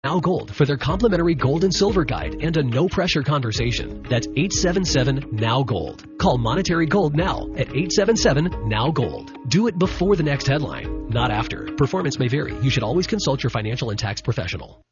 Now Gold for their complimentary gold and silver guide and a no-pressure conversation. That's 877-NOW-GOLD. Call Monetary Gold now at 877-NOW-GOLD. Do it before the next headline, not after. Performance may vary. You should always consult your financial and tax professional.